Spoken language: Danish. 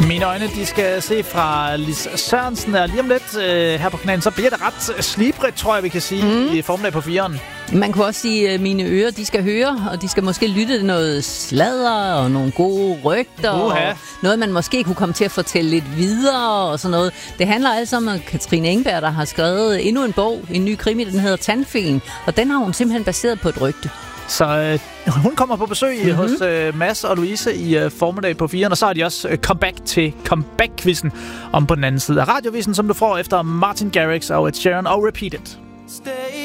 Mine øjne, de skal se fra Lis Sørensen, og lige om lidt her på kanalen, så bliver det ret slibrigt, tror jeg, vi kan sige, i formiddag på 4'eren. Man kunne også sige, at mine ører, de skal høre, og de skal måske lytte noget sladder og nogle gode rygter, og noget, man måske kunne komme til at fortælle lidt videre og sådan noget. Det handler altså om Katrine Engberg, der har skrevet endnu en bog, en ny krimi, den hedder Tandfen, og den har hun simpelthen baseret på et rygte. Så hun kommer på besøg hos Mads og Louise i formiddag på 4'eren, og så har de også comeback til comeback-quizzen om på den anden side af radiovisen, som du får efter Martin Garrix og Ed Sheeran og Repeat It.